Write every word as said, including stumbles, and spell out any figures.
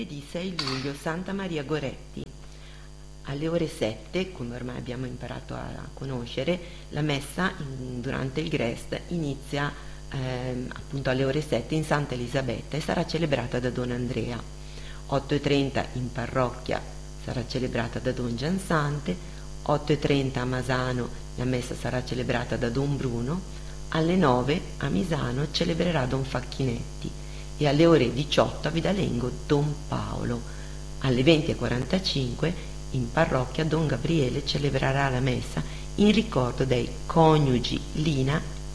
Di sei luglio, Santa Maria Goretti. Alle ore sette, come ormai abbiamo imparato a conoscere, la messa in, durante il Grest inizia ehm, appunto alle ore sette in Santa Elisabetta e sarà celebrata da Don Andrea. otto e trenta in parrocchia sarà celebrata da Don Giansante, otto e trenta a Masano la messa sarà celebrata da Don Bruno, alle nove a Misano celebrerà Don Facchinetti e alle ore diciotto a Vidalengo Don Paolo. Alle venti e quarantacinque in parrocchia Don Gabriele celebrerà la messa in ricordo dei coniugi Lina